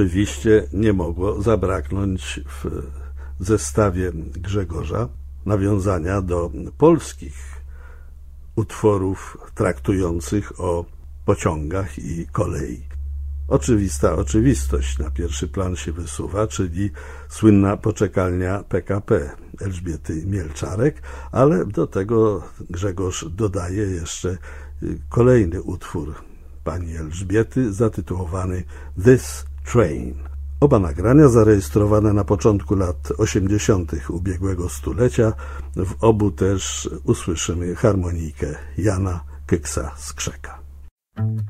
Oczywiście nie mogło zabraknąć w zestawie Grzegorza nawiązania do polskich utworów traktujących o pociągach i kolei. Oczywista oczywistość na pierwszy plan się wysuwa, czyli słynna poczekalnia PKP Elżbiety Mielczarek, ale do tego Grzegorz dodaje jeszcze kolejny utwór pani Elżbiety zatytułowany This Train. Oba nagrania zarejestrowane na początku lat 80. ubiegłego stulecia. W obu też usłyszymy harmonijkę Jana Kyksa Skrzeka.